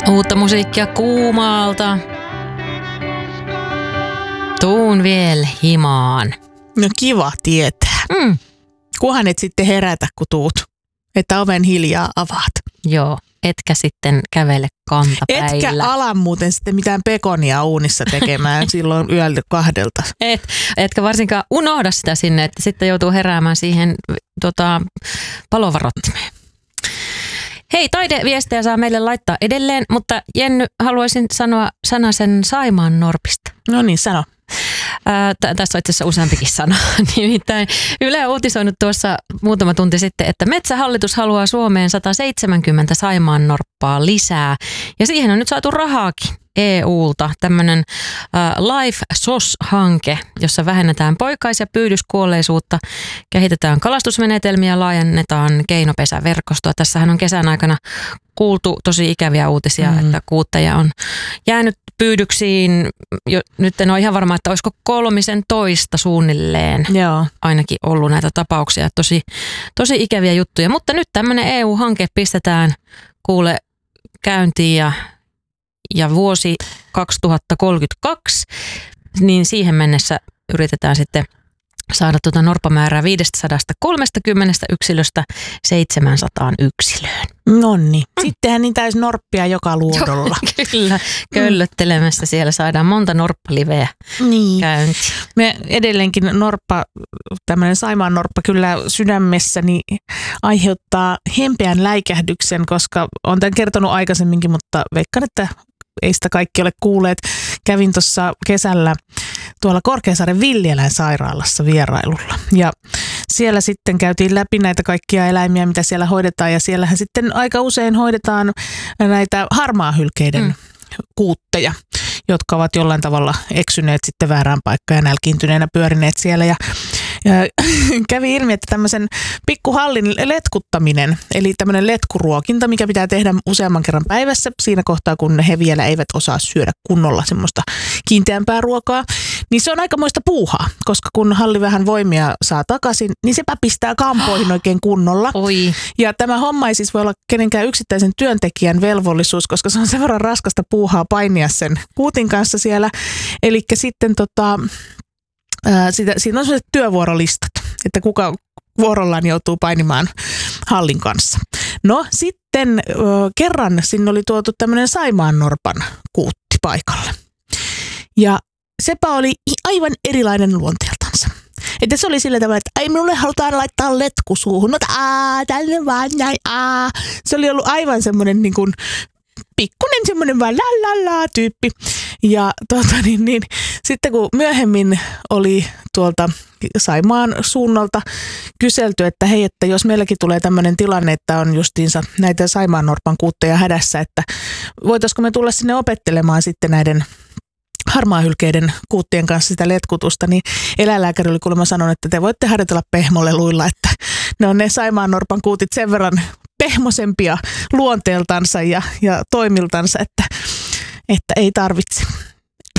Uutta musiikkia Kuumaalta. Tuun vielä himaan. No kiva tietää. Kunhan et sitten herätä, kun tuut. Että oven hiljaa avaat. Joo, etkä sitten kävele kantapäillä. Etkä ala muuten sitten mitään pekonia uunissa tekemään silloin yöltä 2. Etkä varsinkaan unohda sitä sinne, että sitten joutuu heräämään siihen palovarottimeen. Hei, taideviestejä saa meille laittaa edelleen, mutta Jenny, haluaisin sanoa sanasen Saimaan norpista. No niin, sano. Tässä on itse asiassa useampikin sana. Nimittäin Yle on uutisoinut tuossa muutama tunti sitten, että Metsähallitus haluaa Suomeen 170 Saimaan norppaa lisää. Ja siihen on nyt saatu rahaakin EUlta. Tämmöinen Life SOS-hanke, jossa vähennetään poikais- ja pyydyskuolleisuutta, kehitetään kalastusmenetelmiä, laajennetaan keinopesäverkostoa. Tässähän on kesän aikana kuultu tosi ikäviä uutisia, että kuutteja on jäänyt pyydyksiin. Nyt en ole ihan varma, että olisiko 13 suunnilleen. Joo. Ainakin ollut näitä tapauksia. Tosi ikäviä juttuja. Mutta nyt tämmöinen EU-hanke pistetään kuule käyntiin ja vuosi 2032, niin siihen mennessä yritetään sitten saada norppamäärää 530 yksilöstä 700 yksilöön. Nonni. Sittenhän niin täysi norppia joka luodolla. Kyllä, köllöttelemässä siellä saadaan monta norppaliveä käyntiin. Me edelleenkin tämmöinen Saimaan norppa kyllä sydämessäni aiheuttaa hempeän läikähdyksen, koska olen tämän kertonut aikaisemminkin, mutta veikkaan, että ei sitä kaikki ole kuulleet. Kävin tuossa kesällä tuolla Korkeasaaren villieläinsairaalassa vierailulla. Ja siellä sitten käytiin läpi näitä kaikkia eläimiä, mitä siellä hoidetaan. Ja siellähän sitten aika usein hoidetaan näitä harmaahylkeiden kuutteja, jotka ovat jollain tavalla eksyneet sitten väärään paikkaan ja nälkiintyneenä pyörineet siellä. Ja kävi ilmi, että tämmöisen pikkuhallin letkuttaminen, eli tämmöinen letkuruokinta, mikä pitää tehdä useamman kerran päivässä siinä kohtaa, kun he vielä eivät osaa syödä kunnolla semmoista kiinteämpää ruokaa, niin se on aikamoista puuhaa, koska kun halli vähän voimia saa takaisin, niin sepä pistää kampoihin oikein kunnolla. Oi. Ja tämä homma ei siis voi olla kenenkään yksittäisen työntekijän velvollisuus, koska se on sen verran raskasta puuhaa painia sen kuutin kanssa siellä. Eli sitten siinä on sellaiset työvuorolistat, että kuka vuorollaan joutuu painimaan hallin kanssa. No sitten kerran sinne oli tuotu tämmöinen Saimaan norpan kuutti paikalle. Ja sepä oli aivan erilainen luonteeltansa. Että se oli sillä tavalla, että ai minulle halutaan laittaa letku suuhun. No tänne vaan näin, Se oli ollut aivan semmoinen niin kuin pikkunen semmoinen vaan la tyyppi. Ja sitten kun myöhemmin oli tuolta Saimaan suunnalta kyselty, että hei, että jos meilläkin tulee tämmöinen tilanne, että on justiinsa näitä Saimaan norpan kuutteja hädässä, että voitaisiko me tulla sinne opettelemaan sitten näiden harmaahylkeiden kuuttien kanssa sitä letkutusta, niin eläinlääkäri oli kuulemma sanonut, että te voitte harjoitella pehmoleluilla, että ne on ne Saimaan norpan kuutit sen verran pehmosempia luonteeltansa ja toimiltansa, että ei tarvitse.